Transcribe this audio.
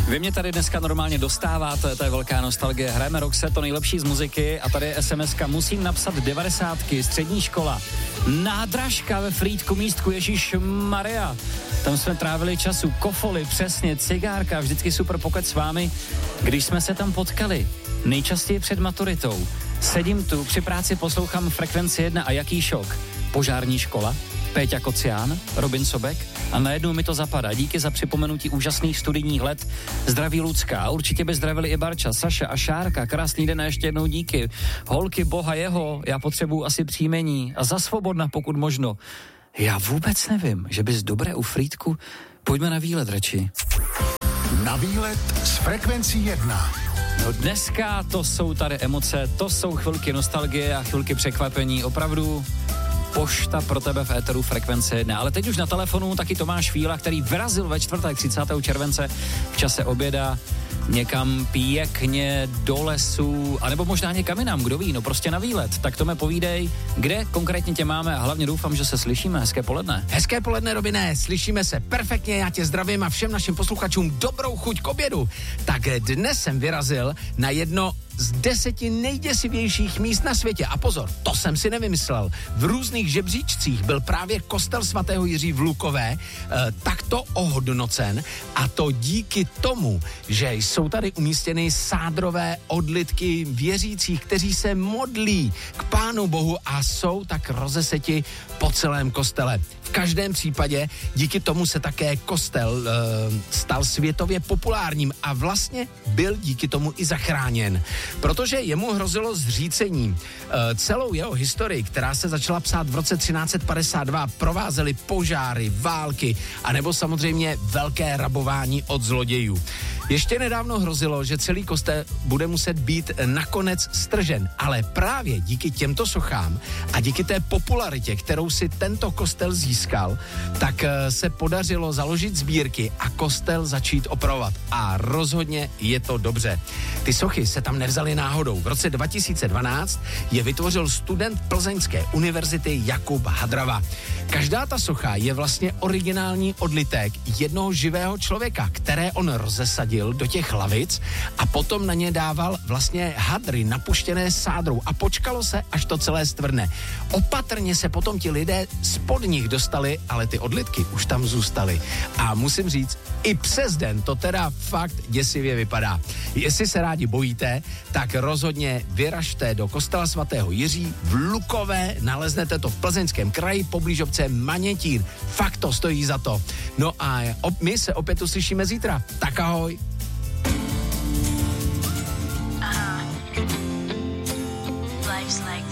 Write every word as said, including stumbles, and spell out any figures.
Vy mě tady dneska normálně dostáváte, to je velká nostalgie. Hrajeme Roxette, to nejlepší z muziky a tady je es em eska. Musím napsat devadesátky, střední škola. Nádražka ve Frýdku místku, Ježíš Maria. Tam jsme trávili času, kofoly, přesně, cigárka, vždycky super pokec s vámi. Když jsme se tam potkali, nejčastěji před maturitou. Sedím tu, při práci poslouchám Frekvenci jedna a jaký šok. Požární škola, Péťa Kocián, Robin Sobek a najednou mi to zapadá. Díky za připomenutí úžasných studijních let. Zdraví Lucka, určitě by zdravili i Barča, Saša a Šárka. Krásný den a ještě jednou díky. Holky, boha jeho, já potřebuju asi příjmení a za Svobodna, pokud možno. Já vůbec nevím, že bys dobré u Frýdku. Pojďme na výlet radši. Na výlet s Frekvencí jedna. No dneska to jsou tady emoce, to jsou chvilky nostalgie a chvilky překvapení. Opravdu pošta pro tebe v éteru Frekvence jedna. Ale teď už na telefonu taky Tomáš Fíla, který vyrazil ve čtvrtek třicátého července v čase oběda někam pěkně do lesu, anebo možná někam jinam, kdo ví, no prostě na výlet. Tak to mi povídej, kde konkrétně tě máme a hlavně doufám, že se slyšíme. Hezké poledne. Hezké poledne, Robine, slyšíme se perfektně, já tě zdravím a všem našim posluchačům dobrou chuť k obědu. Tak dnes jsem vyrazil na jedno z deseti nejděsivějších míst na světě. A pozor, to jsem si nevymyslel. V různých žebříčcích byl právě kostel svatého Jiří v Lukové eh, takto ohodnocen a to díky tomu, že jsou tady umístěny sádrové odlitky věřících, kteří se modlí k Pánu Bohu a jsou tak rozeseti po celém kostele. V každém případě díky tomu se také kostel e, stal světově populárním a vlastně byl díky tomu i zachráněn, protože jemu hrozilo zřícení. E, celou jeho historii, která se začala psát v roce třináct set padesát dva, provázely požáry, války a nebo samozřejmě velké rabování od zlodějů. Ještě nedávno hrozilo, že celý kostel bude muset být nakonec stržen, ale právě díky těmto sochám a díky té popularitě, kterou si tento kostel získal, tak se podařilo založit sbírky a kostel začít opravovat. A rozhodně je to dobře. Ty sochy se tam nevzaly náhodou. V roce dva tisíce dvanáct je vytvořil student Plzeňské univerzity Jakub Hadrava. Každá ta socha je vlastně originální odlitek jednoho živého člověka, které on rozesadil do těch lavic a potom na ně dával vlastně hadry napuštěné sádrou a počkalo se, až to celé stvrdne. Opatrně se potom ti lidé spod nich dostali, ale ty odlitky už tam zůstaly. A musím říct, i přes den to teda fakt děsivě vypadá. Jestli se rádi bojíte, tak rozhodně vyražte do kostela svatého Jiří v Lukové, naleznete to v Plzeňském kraji, poblíž obce Manětín. Fakt to stojí za to. No a my se opět uslyšíme zítra. Tak ahoj. Uh-huh. Life's like